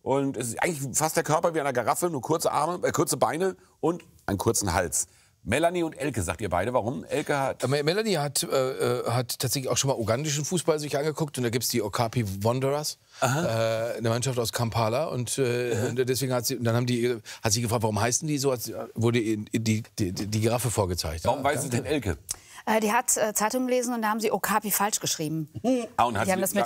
Und es ist eigentlich fast der Körper wie einer Giraffe, nur kurze Arme, kurze Beine und einen kurzen Hals. Melanie und Elke, sagt ihr beide, warum? Elke hat... Melanie hat tatsächlich auch schon mal ugandischen Fußball sich angeguckt. Und da gibt es die Okapi Wanderers, eine Mannschaft aus Kampala. Und deswegen hat sie gefragt, warum heißen die so? Wurde die Giraffe vorgezeigt. Warum weiß es denn Elke? Die hat Zeitung gelesen und da haben sie Okapi falsch geschrieben. Ah, und hat die haben das mit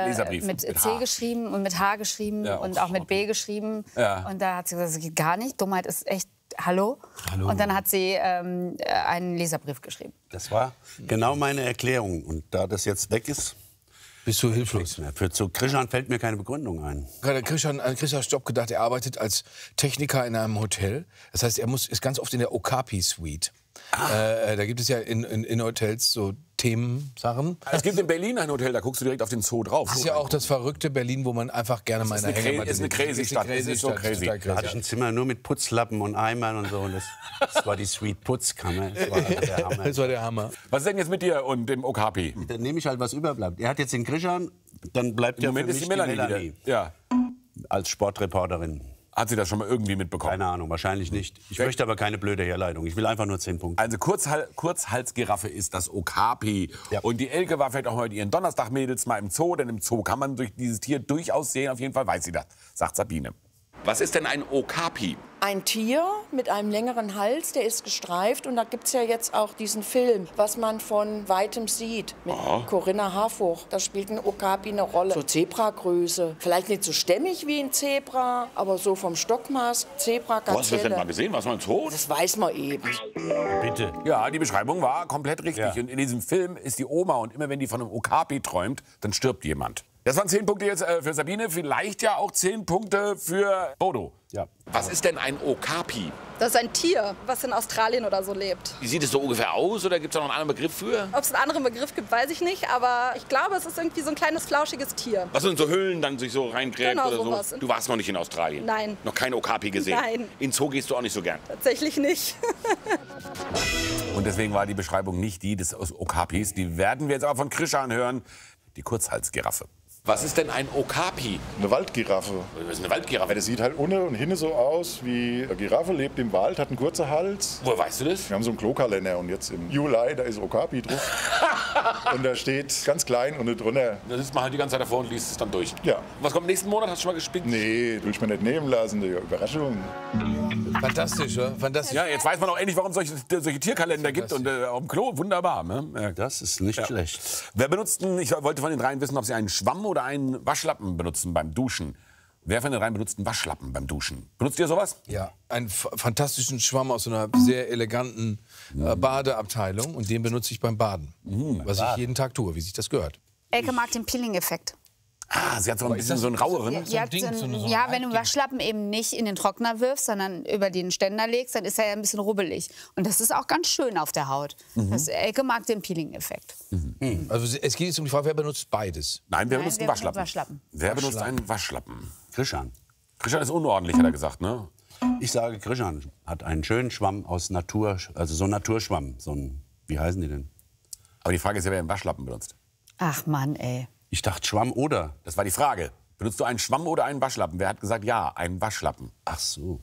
C H. geschrieben und mit H geschrieben Ja, und auch mit B geschrieben. Ja. Und da hat sie gesagt, das geht gar nicht. Dummheit ist echt Hallo. Und dann hat sie einen Leserbrief geschrieben. Das war genau meine Erklärung. Und da das jetzt weg ist, bist du hilflos. Zu Krishan fällt mir keine Begründung ein. Gerade Krishan Stopp gedacht, er arbeitet als Techniker in einem Hotel. Das heißt, ist ganz oft in der Okapi-Suite. Da gibt es ja in Hotels so Themensachen. Es gibt in Berlin ein Hotel, da guckst du direkt auf den Zoo drauf. Das ist ja auch das verrückte Berlin, wo man einfach gerne mal eine Hängematte... ist eine crazy Stadt. Es ist so crazy. Da hatte ich ein Zimmer nur mit Putzlappen und Eimern und so. Und das war die Suite Putzkammer. Das war also der Hammer. Das war der Hammer. Was ist denn jetzt mit dir und dem Okapi? Dann nehme ich halt, was überbleibt. Er hat jetzt den Krishan, dann bleibt ja für mich die Melanie wieder. Ja. Als Sportreporterin. Hat sie das schon mal irgendwie mitbekommen? Keine Ahnung, wahrscheinlich nicht. Ich möchte aber keine blöde Herleitung. Ich will einfach nur 10 Punkte. Also Kurzhalsgiraffe ist das Okapi. Ja. Und die Elke war vielleicht auch heute ihren Donnerstagmädels mal im Zoo. Denn im Zoo kann man durch dieses Tier durchaus sehen. Auf jeden Fall weiß sie das, sagt Sabine. Was ist denn ein Okapi? Ein Tier mit einem längeren Hals, der ist gestreift. Und da gibt es ja jetzt auch diesen Film, was man von Weitem sieht, mit Corinna Harfouch. Da spielt ein Okapi eine Rolle. So Zebragröße. Vielleicht nicht so stämmig wie ein Zebra, aber so vom Stockmaß, Zebra, Gazelle. Wo hast du das denn mal gesehen? Was man Zoo? Das weiß man eben. Bitte. Ja, die Beschreibung war komplett richtig. Ja. Und in diesem Film ist die Oma und immer wenn die von einem Okapi träumt, dann stirbt jemand. Das waren 10 Punkte jetzt für Sabine, vielleicht ja auch 10 Punkte für Bodo. Ja. Was ist denn ein Okapi? Das ist ein Tier, was in Australien oder so lebt. Wie sieht es so ungefähr aus oder gibt es da noch einen anderen Begriff für? Ob es einen anderen Begriff gibt, weiß ich nicht, aber ich glaube, es ist irgendwie so ein kleines, flauschiges Tier. Was in so Höhlen dann sich so reingräbt Genau, oder sowas. so? Du warst noch nicht in Australien? Nein. Noch kein Okapi gesehen? Nein. In Zoo gehst du auch nicht so gern? Tatsächlich nicht. Und deswegen war die Beschreibung nicht die des Okapis. Die werden wir jetzt aber von Krishan hören. Die Kurzhalsgiraffe. Was ist denn ein Okapi? Eine Waldgiraffe. Was ist eine Waldgiraffe? Das sieht halt ohne und hinne so aus wie eine Giraffe, lebt im Wald, hat einen kurzen Hals. Woher weißt du das? Wir haben so einen Klokalender und jetzt im Juli, da ist Okapi drauf. Und da steht ganz klein unten drunter. Da sitzt man halt die ganze Zeit davor und liest es dann durch. Ja. Was kommt nächsten Monat? Hast du schon mal gespickt? Nee, will ich mir nicht nehmen lassen, die Überraschung. Fantastisch, oder? Fantastisch. Ja, jetzt weiß man auch endlich, warum es solche Tierkalender gibt. Und auf dem Klo, wunderbar. Ne? Ja. Das ist nicht schlecht. Wer benutzt denn, ich wollte von den dreien wissen, ob sie einen Schwamm oder einen Waschlappen benutzen beim Duschen. Wer von den dreien benutzt einen Waschlappen beim Duschen? Benutzt ihr sowas? Ja, einen fantastischen Schwamm aus so einer sehr eleganten Badeabteilung. Und den benutze ich beim Baden. Was ich jeden Tag tue, wie sich das gehört. Elke mag den Peeling-Effekt. Ah, sie hat so ein bisschen so einen raueren. Ja, wenn du Waschlappen eben nicht in den Trockner wirfst, sondern über den Ständer legst, dann ist er ja ein bisschen rubbelig. Und das ist auch ganz schön auf der Haut. Elke mag den Peeling-Effekt. Also es geht jetzt um die Frage, wer benutzt beides? Nein, wer benutzt einen Waschlappen? Wer benutzt einen Waschlappen? Krishan. Krishan ist unordentlich, hat er gesagt, ne? Ich sage, Krishan hat einen schönen Schwamm aus Natur, also so ein Naturschwamm. So ein, wie heißen die denn? Aber die Frage ist ja, wer einen Waschlappen benutzt. Ach Mann, ey. Ich dachte Schwamm oder. Das war die Frage. Benutzt du einen Schwamm oder einen Waschlappen? Wer hat gesagt, ja, einen Waschlappen? Ach so.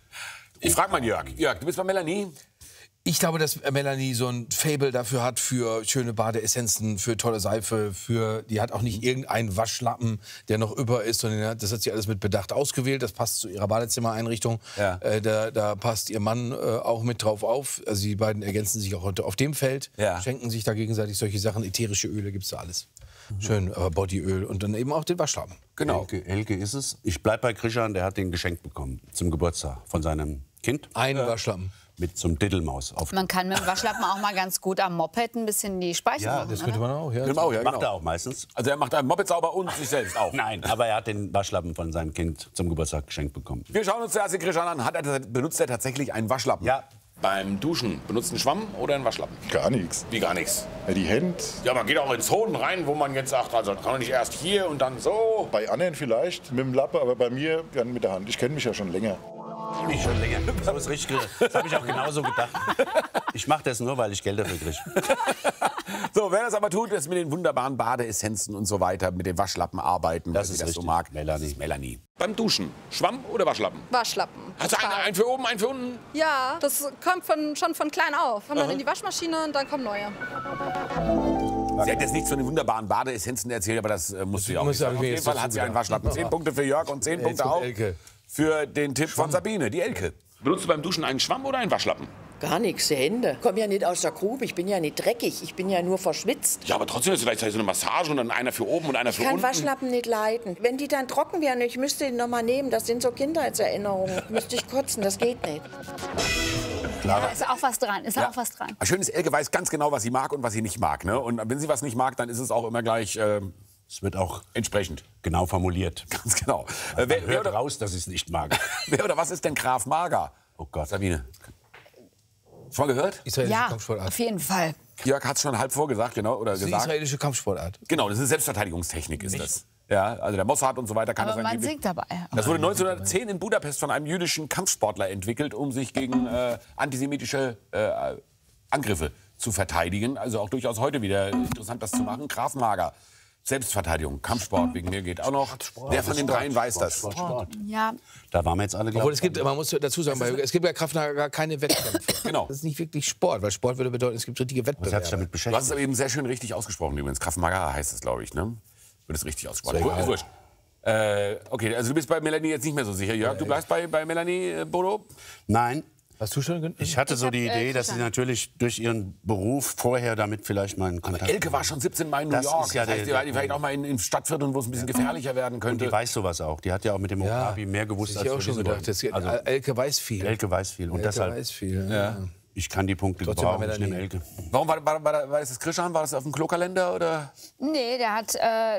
Ich frage mal Jörg. Jörg, du bist bei Melanie. Ich glaube, dass Melanie so ein Faible dafür hat, für schöne Badeessenzen, für tolle Seife, die hat auch nicht irgendeinen Waschlappen, der noch über ist, sondern das hat sie alles mit Bedacht ausgewählt. Das passt zu ihrer Badezimmereinrichtung. Ja. Da passt ihr Mann auch mit drauf auf. Also die beiden ergänzen sich auch heute auf dem Feld, schenken sich da gegenseitig solche Sachen. Ätherische Öle gibt's da alles. Schön Bodyöl und dann eben auch den Waschlappen. Genau. Elke ist es. Ich bleib bei Krishan, der hat den geschenkt bekommen zum Geburtstag von seinem Kind. Einen Waschlappen. Mit so einem Diddelmaus. Man kann mit dem Waschlappen auch mal ganz gut am Moped ein bisschen die Speichen machen. Ja, das könnte man auch. Ja, genau. Macht er auch meistens. Also er macht einen Moped sauber und sich selbst auch. Nein, aber er hat den Waschlappen von seinem Kind zum Geburtstag geschenkt bekommen. Wir schauen uns zuerst den Krishan an. Benutzt er tatsächlich einen Waschlappen? Ja. Beim Duschen benutzt einen Schwamm oder einen Waschlappen? Gar nichts. Wie gar nichts? Ja, die Hände. Ja, man geht auch in Zonen rein, wo man jetzt sagt, also kann man nicht erst hier und dann so. Bei anderen vielleicht mit dem Lappe, aber bei mir gern mit der Hand. Ich kenne mich ja schon länger. Ich schon länger. So ist richtig. Das habe ich auch genauso gedacht. Ich mache das nur, weil ich Geld dafür kriege. So, wer das aber tut, ist mit den wunderbaren Badeessenzen und so weiter, mit den Waschlappen arbeiten, Das weil ist sie das richtig. so mag. Melanie. Das ist Melanie. Beim Duschen, Schwamm oder Waschlappen? Waschlappen. Hast du einen für oben, einen für unten? Ja, das kommt schon von klein auf. Kommt dann in die Waschmaschine und dann kommen neue. Sie hat jetzt nichts von den wunderbaren Badeessenzen erzählt, aber das musst du ja auch nicht sagen. Auf jeden Fall hat sie einen Waschlappen. 10 Punkte für Jörg und 10 Punkte auch für den Tipp von Sabine, die Elke. Benutzt du beim Duschen einen Schwamm oder einen Waschlappen? Gar nichts, die Hände. Ich komme ja nicht aus der Grube, ich bin ja nicht dreckig, ich bin ja nur verschwitzt. Ja, aber trotzdem ist vielleicht so eine Massage und dann einer für oben und einer für Ich kann unten. Waschlappen nicht leiden. Wenn die dann trocken wären, ich müsste die noch mal nehmen, das sind so Kindheitserinnerungen. Müsste ich kotzen, das geht nicht. Ja, ist auch was dran. Ist auch was dran. Schön ist, Elke weiß ganz genau, was sie mag und was sie nicht mag. Ne? Und wenn sie was nicht mag, dann ist es auch immer gleich Es wird auch entsprechend. genau formuliert. Ganz genau. Man hört raus, dass ich es nicht mag. Wer oder was ist denn Graf Mager? Oh Gott. Sabine. Schon mal gehört? Israelische Ja, Kampfsportart. auf jeden Fall. Jörg hat es schon halb vorgesagt, genau. Oder Das ist eine gesagt. israelische Kampfsportart. Genau, das ist Selbstverteidigungstechnik, ist das. Ja, also der Mossad und so weiter kann Aber das man angeblich. singt dabei. Das wurde 1910 in Budapest von einem jüdischen Kampfsportler entwickelt, um sich gegen antisemitische Angriffe zu verteidigen. Also auch durchaus heute wieder interessant, das zu machen. Graf Mager. Selbstverteidigung, Kampfsport, wegen mir geht auch noch. Wer von den dreien weiß das? Sport. Ja, Da waren wir jetzt alle, Obwohl glaube man muss dazu sagen, es gibt bei Kraft gar keine Wettkämpfe. Genau. Das ist nicht wirklich Sport, weil Sport würde bedeuten, es gibt richtige Was hat sich Wettbewerbe. damit Du hast beschäftigt? es aber eben sehr schön richtig ausgesprochen übrigens. Krav Maga heißt es, glaube ich, ne? Wird es richtig ausgesprochen? Ist wurscht. Okay, also du bist bei Melanie jetzt nicht mehr so sicher. Jörg, du bleibst bei Melanie, Bodo? Nein, Hast du schon? ich hatte so die Idee, dass sie natürlich durch ihren Beruf vorher damit vielleicht mal in Kontakt Elke war schon 17 Mal in New Das York. ist ja das heißt, der die vielleicht auch mal in Stadtvierteln, wo es ein bisschen gefährlicher werden Und könnte. die weiß sowas auch. Die hat ja auch mit dem Okapi mehr gewusst, Ich als habe auch wir schon wissen gedacht, wollen. Also Elke weiß viel. Elke weiß viel. Und Elke deshalb, weiß viel. Ja. ich kann die Punkte Trotzdem gebrauchen. war Ich nehme Melanie. Elke. Warum war das Krishan? War das auf dem Klokalender oder? nee, der hat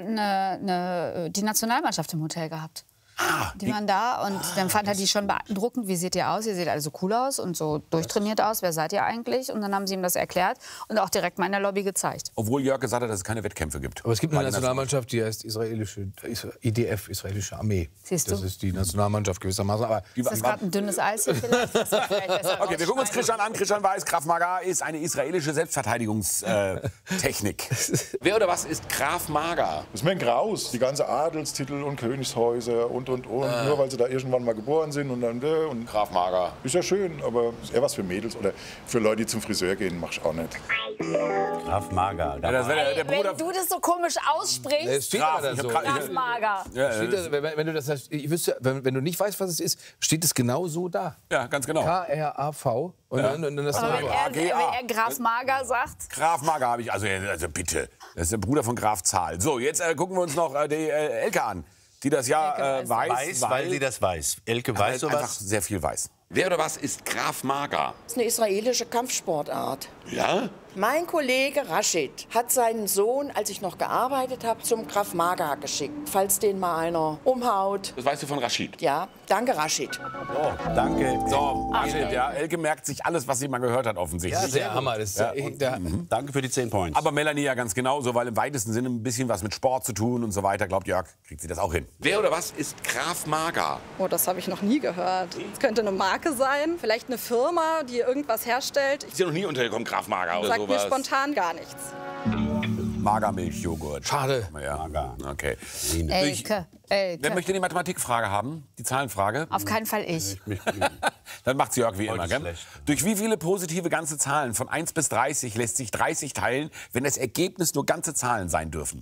die Nationalmannschaft im Hotel gehabt. Die waren da und dann fand er die schon beeindruckend. Wie seht ihr aus? Ihr seht alle so cool aus und so durchtrainiert aus. Wer seid ihr eigentlich? Und dann haben sie ihm das erklärt und auch direkt mal in der Lobby gezeigt. Obwohl Jörg gesagt hat, dass es keine Wettkämpfe gibt. Aber es gibt eine Nationalmannschaft, die heißt IDF, israelische Armee. Siehst du? Das ist die Nationalmannschaft gewissermaßen. Aber Ist das gerade ein dünnes Eis hier vielleicht? Das wir vielleicht besser Okay, wir gucken uns rausschneiden. Krishan an. Krishan weiß, Krav Maga ist eine israelische Selbstverteidigungstechnik. Wer oder was ist Krav Maga? Das ist mir ein Graus. Die ganze Adelstitel und Königshäuser und. Nur weil sie da irgendwann mal geboren sind und dann. Und Krav Maga. ist ja schön, aber ist eher was für Mädels oder für Leute, die zum Friseur gehen, mach ich auch nicht. Graf Mager. Ja, das wäre der Bruder. Wenn du das so komisch aussprichst, es steht Graf, aber ich da so. hab Graf Mager. Steht das, wenn du das hast, ich wüsste, wenn du nicht weißt, was es ist, steht es genau so da. Ja, ganz genau. KRAV und dann das Aber wenn er Graf Mager sagt, Graf Maga habe ich, also bitte. Das ist der Bruder von Graf Zahl. So, jetzt gucken wir uns noch die Elke an, die das ja Elke weiß, Weil sie das weiß. Elke weiß einfach sowas. sehr viel weiß. Wer oder was ist Graf Maga? Das ist eine israelische Kampfsportart. Ja? Mein Kollege Rashid hat seinen Sohn, als ich noch gearbeitet habe, zum Krav Maga geschickt. Falls den mal einer umhaut. Das weißt du von Rashid. Ja, danke Rashid. Oh, danke. So, Rashid, ja, Elke merkt sich alles, was sie mal gehört hat, offensichtlich. Ja, sehr Hammer. Das ist Danke für die 10 Points. Aber Melanie ja ganz genauso, weil im weitesten Sinne ein bisschen was mit Sport zu tun und so weiter. Glaubt Jörg, kriegt sie das auch hin. Wer oder was ist Graf Maga? Oh, das habe ich noch nie gehört. Es könnte eine Marke sein, vielleicht eine Firma, die irgendwas herstellt. Ich Ist ja noch nie untergekommen, Graf Maga oder sag mir sowas. spontan gar nichts. Magermilchjoghurt. Schade. Ja. Mager. Okay. Elke. Wer möchte die Mathematikfrage haben? Die Zahlenfrage? Auf keinen Fall ich. Dann macht's Jörg wie immer. ist Gell? schlecht. Durch wie viele positive ganze Zahlen von 1 bis 30 lässt sich 30 teilen, wenn das Ergebnis nur ganze Zahlen sein dürfen?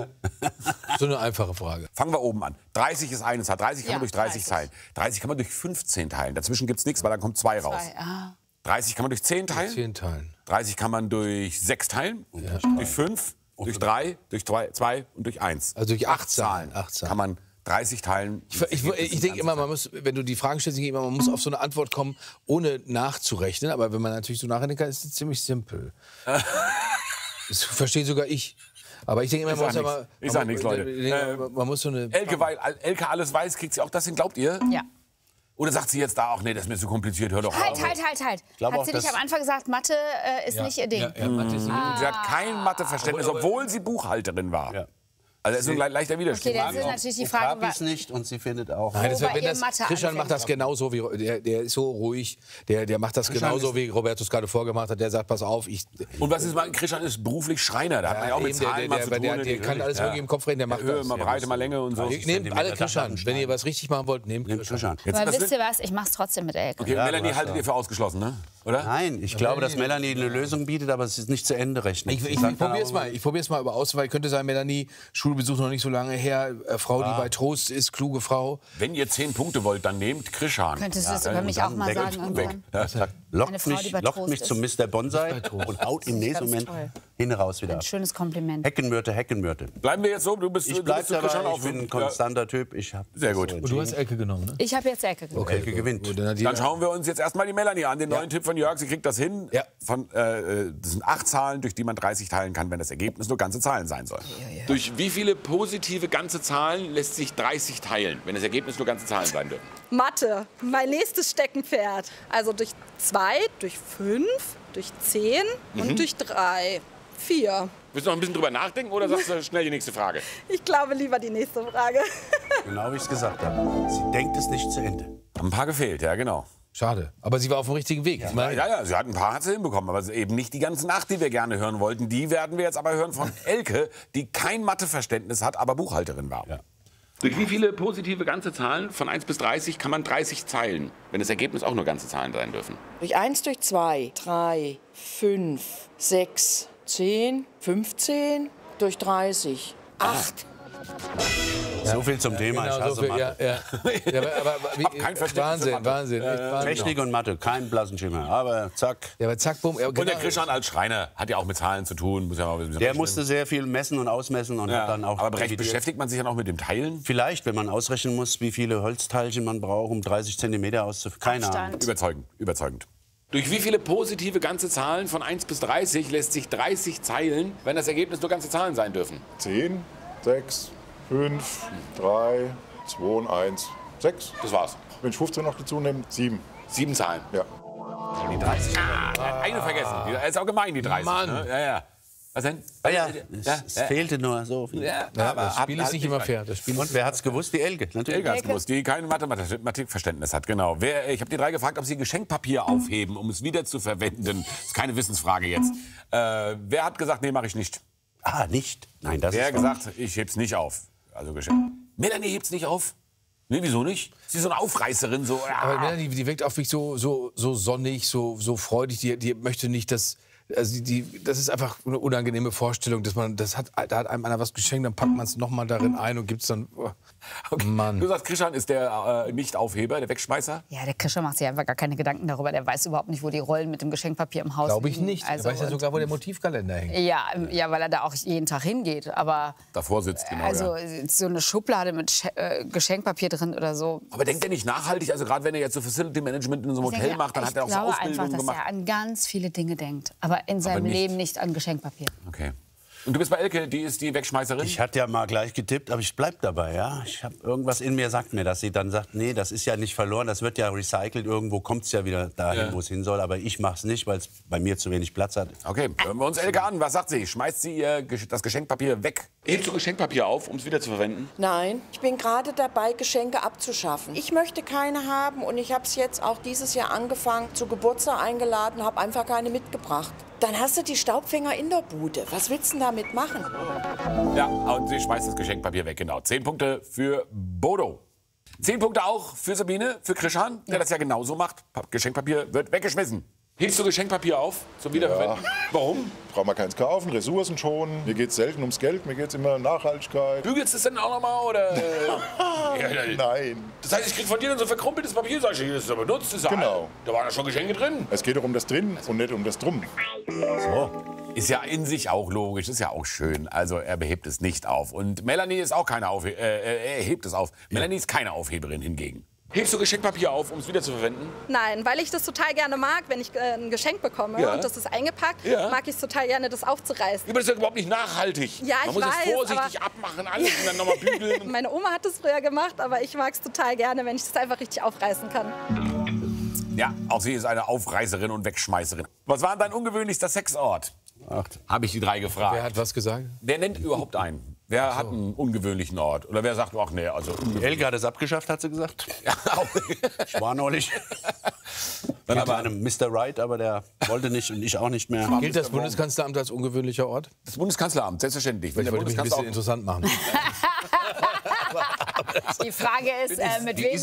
So eine einfache Frage. Fangen wir oben an. 30 ist eine Zahl. 30 kann man Ja, durch 30 teilen. 30 kann man durch 15 teilen. Dazwischen gibt's nichts, weil dann kommt 2 raus. 30 kann man durch 10 teilen. 10 Teilen. 30 kann man durch 6 teilen. Durch 5, durch 3, durch 2 und durch 1. Also durch 8 Zahlen. 8 Zahlen. Kann man 30 teilen. Ich denke immer, man muss, wenn du die Fragen stellst, denke ich immer, man muss auf so eine Antwort kommen, ohne nachzurechnen. Aber wenn man natürlich so nachdenken kann, ist es ziemlich simpel. Das verstehe sogar ich. Aber ich denke immer, Ich sag nichts, Leute. Man muss so eine. Elke, weil Elke alles weiß, kriegt sie auch das hin, glaubt ihr? Ja. Oder sagt sie jetzt da auch, nee, das ist mir zu kompliziert, hör doch auf. Halt. glaube Hat auch, sie nicht dass- am Anfang gesagt, Mathe ist nicht ihr Ding? Ja, Mathe ist Sie hat kein Matheverständnis, obwohl sie Buchhalterin war. Ja. Also das ist ein leichter Widerspruch. Okay, jetzt ist natürlich die Frage, Okapis nicht und sie findet auch... Nein, Christian macht das genauso wie... Der ist so ruhig, der macht das genauso, wie Roberto es gerade vorgemacht hat. Der sagt, pass auf, Und was ist, Christian ist beruflich Schreiner, da hat man ja auch mit Zahlen mal zu tun. Der kann alles wirklich im Kopf reden, der macht Höhe, das. mal Breite, mal Länge und so. Nehmt alle Christian, wenn ihr was richtig machen wollt, nehmt Christian. Aber wisst ihr was, ich mach's trotzdem mit Elke. Okay, Melanie haltet ihr für ausgeschlossen, ne? Oder? Nein, ich glaube, dass Melanie eine Lösung bietet, aber es ist nicht zu Ende rechnen. Ich probiere es mal über aus, weil könnte sein, Melanie, Schulbesuch noch nicht so lange her, Frau, die bei Trost ist, kluge Frau. Wenn ihr 10 Punkte wollt, dann nehmt Krishan. Könntest du das über mich auch mal sagen irgendwann? Lockt mich zum Mr. Bonsai und haut im nächsten Moment hin raus wieder. Ein schönes Kompliment. Heckenmürte. Bleiben wir jetzt so, Ich bleib dabei, ich bin ein konstanter Typ. Sehr gut. Und du hast Elke genommen, ne? Ich habe jetzt Elke genommen. Okay, Elke gewinnt. Dann schauen wir uns jetzt erstmal die Melanie an, den neuen Tipp von Jörg. Sie kriegt das hin. Ja. Das sind 8 Zahlen, durch die man 30 teilen kann, wenn das Ergebnis nur ganze Zahlen sein soll. Durch wie viele positive ganze Zahlen lässt sich 30 teilen, wenn das Ergebnis nur ganze Zahlen sein dürfen? Mathe, mein nächstes Steckenpferd. Also durch 2, durch 5, durch 10 und durch 3. 4. Willst du noch ein bisschen drüber nachdenken oder sagst du schnell die nächste Frage? Ich glaube lieber die nächste Frage. Genau wie ich es gesagt habe. Sie denkt es nicht zu Ende. Haben ein paar gefehlt, ja genau. Schade, aber sie war auf dem richtigen Weg. Ja, sie hat ein paar, hat sie hinbekommen, aber eben nicht die ganzen 8, die wir gerne hören wollten. Die werden wir jetzt aber hören von Elke, die kein Matheverständnis hat, aber Buchhalterin war. Ja. Durch wie viele positive ganze Zahlen von 1 bis 30 kann man 30 teilen, wenn das Ergebnis auch nur ganze Zahlen sein dürfen? Durch 1, durch 2, 3, 5, 6, 10, 15, durch 30, 8. So viel zum Thema. Genau, ich hasse so viel, Mathe. Kein Verständnis Wahnsinn. Technik und Mathe, kein blassen Schimmer. Aber zack. Ja, aber zack, bumm. Und der Christian als Schreiner hat ja auch mit Zahlen zu tun. Muss ja auch ein bisschen der musste sehr viel messen und ausmessen und hat dann auch. Aber beschäftigt man sich dann auch mit dem Teilen? Vielleicht, wenn man ausrechnen muss, wie viele Holzteilchen man braucht, um 30 cm auszuführen. Keine Ahnung. Überzeugend. Durch wie viele positive ganze Zahlen von 1 bis 30 lässt sich 30 teilen, wenn das Ergebnis nur ganze Zahlen sein dürfen? 10, 6, 5, 3, 2, 1, 6. Das war's. Wenn ich 15 noch dazu nehme, 7. 7 Zahlen. Ja. Die 30. Eine vergessen. Die ist auch gemein, die 30. Mann. Ne? Ja. Was denn? Es fehlte nur so viel. Das Spiel ist nicht immer fair. Und wer hat's gewusst? Die Elke. Natürlich. Elke hat's gewusst, die kein Mathematikverständnis hat. Genau. Ich habe die 3 gefragt, ob sie Geschenkpapier aufheben, um es wieder zu verwenden. Das ist keine Wissensfrage jetzt. Wer hat gesagt, nee, mache ich nicht? Nicht? Nein, das Wer ist gesagt, ich heb's nicht auf? Also Geschenk. Melanie hebt's nicht auf? Nee, wieso nicht? Sie ist so eine Aufreißerin, so. Aber Melanie, die wirkt auf mich so sonnig, so freudig. Die möchte nicht, dass... Also das ist einfach eine unangenehme Vorstellung, dass da hat einem einer was geschenkt, dann packt man es nochmal darin ein und gibt es dann... Okay. Mann. Du sagst, Christian ist der Nicht-Aufheber, der Wegschmeißer? Ja, der Christian macht sich einfach gar keine Gedanken darüber. Der weiß überhaupt nicht, wo die Rollen mit dem Geschenkpapier im Haus Glaube ich liegen. nicht. Also, er weiß ja sogar, wo der Motivkalender hängt. Ja, weil er da auch jeden Tag hingeht. Aber davor sitzt, genau. Also so eine Schublade mit Geschenkpapier drin oder so. Aber denkt er nicht nachhaltig? Also gerade wenn er jetzt so Facility Management in so einem Hotel macht, dann hat er auch so Ausbildung einfach, dass gemacht. er an ganz viele Dinge denkt, aber in seinem Leben nicht an Geschenkpapier. Okay. Und du bist bei Elke, die ist die Wegschmeißerin? Ich hatte ja mal gleich getippt, aber ich bleib dabei, ja. Ich habe irgendwas in mir sagt mir, dass sie dann sagt, nee, das ist ja nicht verloren, das wird ja recycelt, irgendwo kommt es ja wieder dahin, wo es hin soll, aber ich mach's nicht, weil es bei mir zu wenig Platz hat. Okay, hören wir uns Elke an. Was sagt sie? Schmeißt sie das Geschenkpapier weg? Hebst du Geschenkpapier auf, um es wieder zu verwenden? Nein, ich bin gerade dabei, Geschenke abzuschaffen. Ich möchte keine haben und ich habe es jetzt auch dieses Jahr angefangen, zu Geburtstag eingeladen, habe einfach keine mitgebracht. Dann hast du die Staubfänger in der Bude. Was willst du denn damit machen? Ja, und sie schmeißt das Geschenkpapier weg, genau. 10 Punkte für Bodo. 10 Punkte auch für Sabine, für Christian, der das ja genauso macht. Geschenkpapier wird weggeschmissen. Hebst du Geschenkpapier auf zum Wiederverwenden? Ja. Warum? Braucht man keins kaufen, Ressourcen schonen. Mir geht es selten ums Geld, mir geht es immer um Nachhaltigkeit. Bügelst du es denn auch noch mal, oder? Nein. Das heißt, ich krieg von dir dann so verkrumpeltes Papier, sag ich, das ist ja benutzt, das ist genau. Da waren ja schon Geschenke drin. Es geht doch um das Drin und nicht um das Drum. So. Ist ja in sich auch logisch, ist ja auch schön. Also er behebt es nicht auf. Und Melanie ist auch keine er hebt es auf. Melanie ist keine Aufheberin hingegen. Hebst du Geschenkpapier auf, um es wieder zu verwenden? Nein, weil ich das total gerne mag, wenn ich ein Geschenk bekomme und das ist eingepackt, mag ich es total gerne, das aufzureißen. Aber das ist ja überhaupt nicht nachhaltig. Ja, Man muss es vorsichtig abmachen, alles und dann nochmal bügeln. Meine Oma hat das früher gemacht, aber ich mag es total gerne, wenn ich das einfach richtig aufreißen kann. Ja, auch sie ist eine Aufreißerin und Wegschmeißerin. Was war dein ungewöhnlichster Sexort? Habe ich die 3 gefragt. Wer hat was gesagt? Wer nennt überhaupt einen? Wer hat einen ungewöhnlichen Ort? Oder wer sagt, ach nee, also Elke hat es abgeschafft, hat sie gesagt. Ich war neulich bei einem Mr. Right, aber der wollte nicht und ich auch nicht mehr. Gilt das Bundeskanzleramt als ungewöhnlicher Ort? Das Bundeskanzleramt, selbstverständlich. Wenn Ich der wollte mich ein bisschen interessant machen. Die Frage ist, mit wem